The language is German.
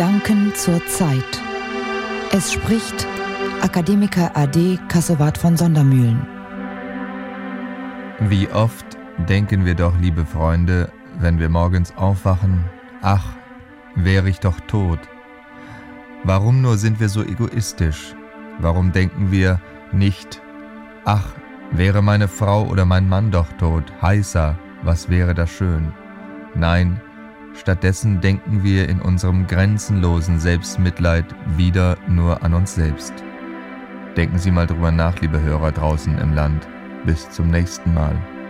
Gedanken zur Zeit. Es spricht Akademiker AD Kassowat von Sondermühlen. Wie oft denken wir doch, liebe Freunde, wenn wir morgens aufwachen, ach, wäre ich doch tot. Warum nur sind wir so egoistisch? Warum denken wir nicht, ach, wäre meine Frau oder mein Mann doch tot, heißer, was wäre das schön? Nein, stattdessen denken wir in unserem grenzenlosen Selbstmitleid wieder nur an uns selbst. Denken Sie mal drüber nach, liebe Hörer draußen im Land. Bis zum nächsten Mal.